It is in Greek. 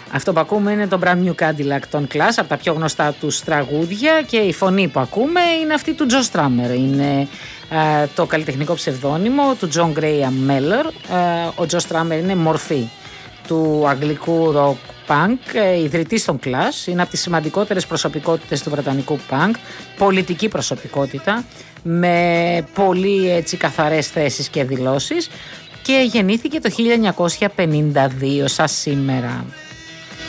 Αυτό που ακούμε είναι το Brand New Cadillac των Clash, από τα πιο γνωστά τους τραγούδια, και η φωνή που ακούμε είναι αυτή του Joe Strummer. Είναι το καλλιτεχνικό ψευδόνυμο του John Graham Mellor. Ο Joe Strummer είναι μορφή του αγγλικού rock punk, ιδρυτής των Clash, είναι από τις σημαντικότερες προσωπικότητες του βρετανικού punk, πολιτική προσωπικότητα, με πολύ έτσι καθαρές θέσεις και δηλώσεις, και γεννήθηκε το 1952 σαν σήμερα.